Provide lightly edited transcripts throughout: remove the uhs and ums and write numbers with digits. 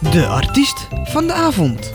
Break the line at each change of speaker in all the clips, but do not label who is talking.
De artiest van de avond.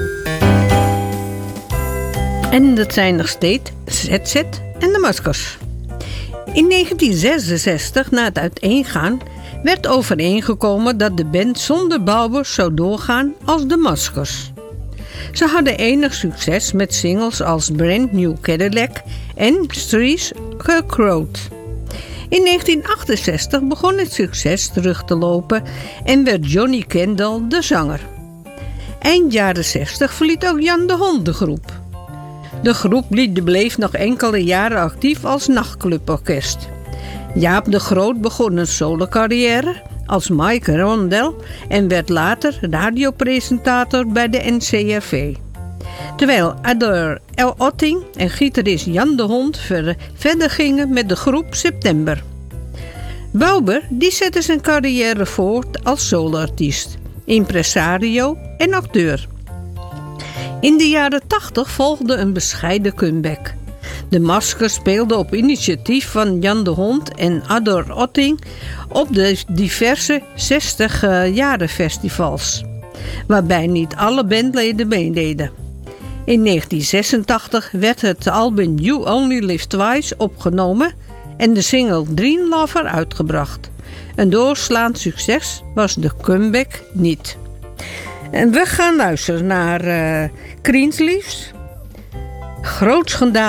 En dat zijn nog steeds ZZ en de Maskers. In 1966, na het uiteengaan, werd overeengekomen dat de band zonder Bauer zou doorgaan als de Maskers. Ze hadden enig succes met singles als Brand New Cadillac en Streets Croat. In 1968 begon het succes terug te lopen en werd Johnny Kendall de zanger. Eind jaren 60 verliet ook Jan de Hond de groep. De groep bleef nog enkele jaren actief als nachtcluborkest. Jaap de Groot begon een solocarrière als Mike Rondell en werd later radiopresentator bij de NCRV. Terwijl Ador Otting en gitarist Jan de Hond verder gingen met de groep September. Bauer die zette zijn carrière voort als soloartiest, impresario en acteur. In de jaren 80 volgde een bescheiden comeback. De Maskers speelden op initiatief van Jan de Hond en Ador Otting op de diverse 60-jaren festivals, waarbij niet alle bandleden meededen. In 1986 werd het album You Only Live Twice opgenomen en de single Dream Lover uitgebracht. Een doorslaand succes was de comeback niet. En we gaan luisteren naar Greensleeves. Groot schandaal